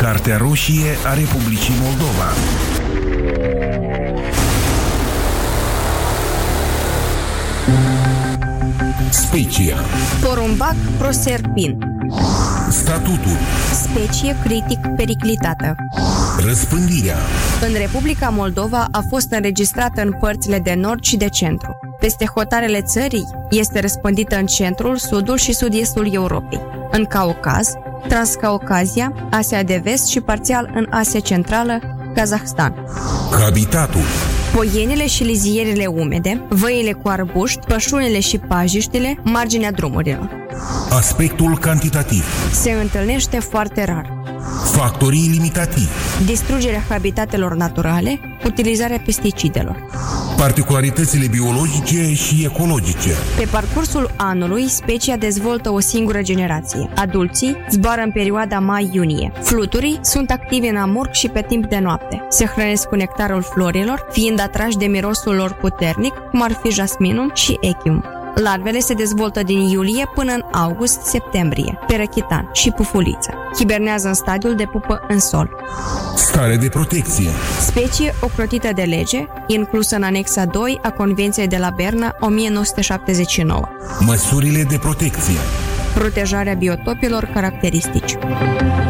Cartea roșie a Republicii Moldova. Specia. Porumbac proserpin. Statutul. Specie critic periclitată. Răspândirea. În Republica Moldova a fost înregistrată în părțile de nord și de centru. Peste hotarele țării este răspândită în centrul, sudul și sud-estul Europei, în Caucaz, Transcaucazia, Asia de Vest și parțial în Asia Centrală, Kazahstan. Habitatul. Poienile și lizierele umede, văile cu arbuști, pășunile și pajiștile, marginea drumurilor. Aspectul cantitativ. Se întâlnește foarte rar. Factorii limitativi. Distrugerea habitatelor naturale, utilizarea pesticidelor. Particularitățile biologice și ecologice. Pe parcursul anului, specia dezvoltă o singură generație. Adulții zboară în perioada mai-iunie. Fluturii sunt activi în amurg și pe timp de noapte. Se hrănesc cu nectarul florilor, fiind atrași de mirosul lor puternic, cum ar fi jasminul și echium. Larvele se dezvoltă din iulie până în august-septembrie, pe răchitan și pufuliță. Hibernează în stadiul de pupă în sol. Stare de protecție. Specie ocrotită de lege, inclusă în anexa 2 a Convenției de la Berna 1979. Măsurile de protecție. Protejarea biotopilor caracteristici.